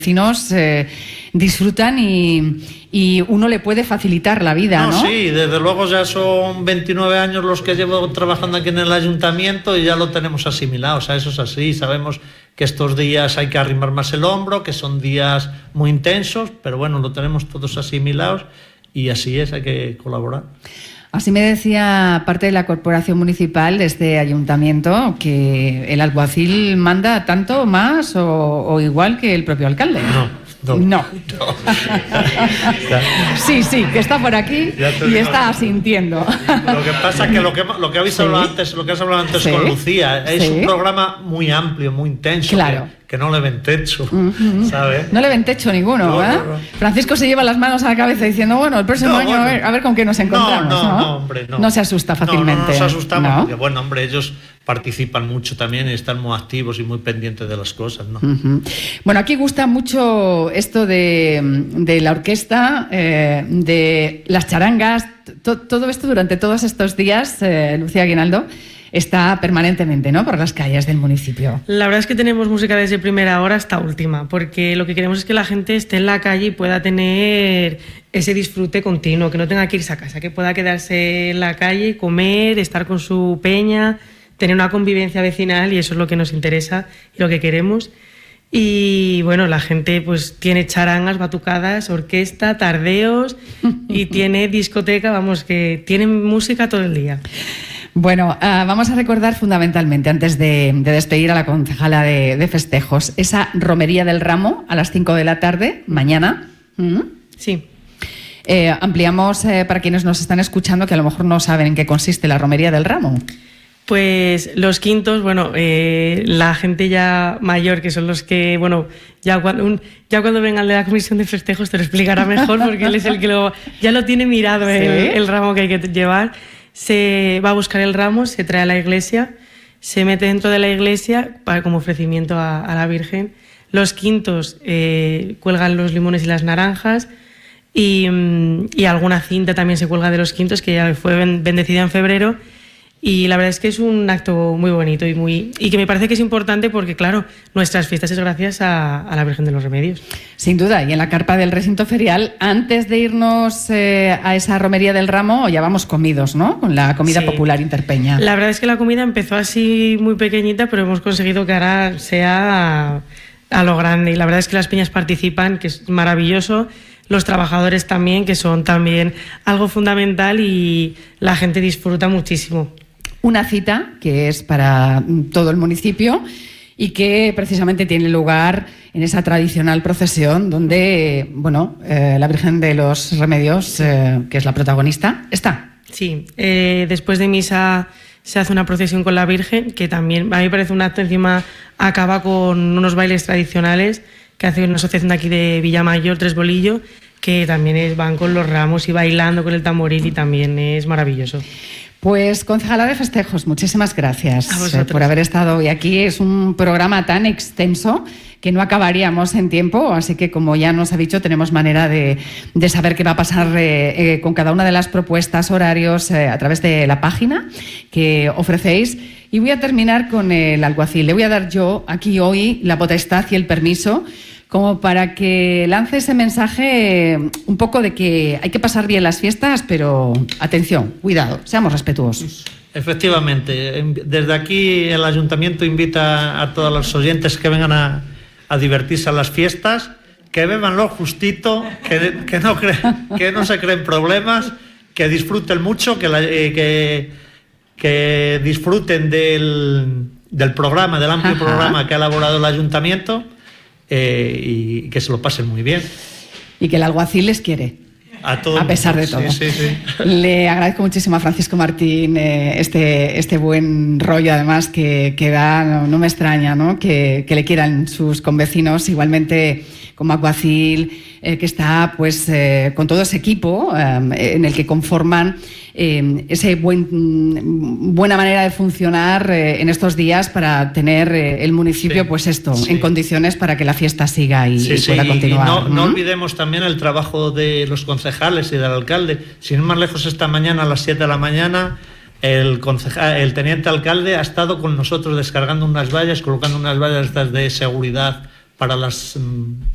vecinos disfrutan y uno le puede facilitar la vida, ¿no? Sí, desde luego ya son 29 años los que llevo trabajando aquí en el ayuntamiento y ya lo tenemos asimilado, o sea, eso es así, sabemos que estos días hay que arrimar más el hombro, que son días muy intensos, pero bueno, lo tenemos todos asimilados y así es, hay que colaborar. Así me decía parte de la corporación municipal de este ayuntamiento que el alguacil manda tanto más o igual que el propio alcalde. No. Sí, que está por aquí y está asintiendo. Lo que pasa es que lo que habéis hablado antes, lo que has hablado antes con Lucía, es un programa muy amplio, muy intenso, claro, que no le ven techo, ¿sabes? No le ven techo ninguno, ¿eh? No. Francisco se lleva las manos a la cabeza diciendo, bueno, el próximo año a ver con qué nos encontramos. No, hombre, no. No se asusta fácilmente. No nos asustamos porque, bueno, hombre, ellos participan mucho también y están muy activos y muy pendientes de las cosas, ¿no? Bueno, aquí gusta mucho esto de la orquesta, de las charangas, todo esto durante todos estos días, Lucía Aguinaldo, está permanentemente, ¿no?, por las calles del municipio. La verdad es que tenemos música desde primera hora hasta última, porque lo que queremos es que la gente esté en la calle y pueda tener ese disfrute continuo, que no tenga que irse a casa, que pueda quedarse en la calle, comer, estar con su peña, tener una convivencia vecinal, y eso es lo que nos interesa y lo que queremos. Y bueno, la gente pues tiene charangas, batucadas, orquesta, tardeos y tiene discoteca, vamos, que tienen música todo el día. Bueno, vamos a recordar fundamentalmente, antes de despedir a la concejala de festejos, esa romería del ramo a las 5 de la tarde, mañana. Sí. Ampliamos para quienes nos están escuchando que a lo mejor no saben en qué consiste la romería del ramo. Pues los quintos, bueno, la gente ya mayor, que son los que, bueno, ya cuando venga el de la comisión de festejos te lo explicará mejor, porque él es el que ya lo tiene mirado, ¿sí? el ramo que hay que llevar. Se va a buscar el ramo, se trae a la iglesia, se mete dentro de la iglesia como ofrecimiento a la Virgen. Los quintos cuelgan los limones y las naranjas y alguna cinta también se cuelga de los quintos, que ya fue bendecida en febrero. Y la verdad es que es un acto muy bonito y que me parece que es importante porque, claro, nuestras fiestas es gracias a la Virgen de los Remedios. Sin duda, y en la carpa del recinto ferial, antes de irnos a esa romería del ramo, ya vamos comidos, ¿no?, con la comida popular interpeña. La verdad es que la comida empezó así muy pequeñita, pero hemos conseguido que ahora sea a lo grande. Y la verdad es que las peñas participan, que es maravilloso. Los trabajadores también, que son también algo fundamental, y la gente disfruta muchísimo. Una cita que es para todo el municipio y que precisamente tiene lugar en esa tradicional procesión donde, bueno, la Virgen de los Remedios, que es la protagonista, está. Sí, después de misa se hace una procesión con la Virgen, que también a mí me parece un acto, encima acaba con unos bailes tradicionales que hace una asociación de aquí de Villamayor, Tres Bolillo, que también van con los ramos y bailando con el tamboril, y también es maravilloso. Pues, concejala de festejos, muchísimas gracias por haber estado hoy aquí. Es un programa tan extenso que no acabaríamos en tiempo, así que, como ya nos ha dicho, tenemos manera de saber qué va a pasar con cada una de las propuestas, horarios, a través de la página que ofrecéis. Y voy a terminar con el alguacil. Le voy a dar yo aquí hoy la potestad y el permiso como para que lance ese mensaje un poco de que hay que pasar bien las fiestas, pero atención, cuidado, seamos respetuosos. Efectivamente, desde aquí el ayuntamiento invita a todos los oyentes que vengan a divertirse a las fiestas, que beban lo justito, que no se creen problemas, que disfruten mucho, que disfruten del programa, del amplio programa que ha elaborado el ayuntamiento. Y que se lo pasen muy bien. Y que el alguacil les quiere, a pesar de todo. Sí. Le agradezco muchísimo a Francisco Martín este buen rollo, además, que da, no me extraña, ¿no?, que le quieran sus convecinos, igualmente como alguacil, que está pues con todo ese equipo en el que conforman ese buena manera de funcionar en estos días para tener el municipio en condiciones para que la fiesta siga y pueda continuar. Y no olvidemos también el trabajo de los concejales y del alcalde. Sin ir más lejos, esta mañana a las 7 de la mañana el teniente alcalde ha estado con nosotros descargando unas vallas, colocando unas vallas de seguridad para las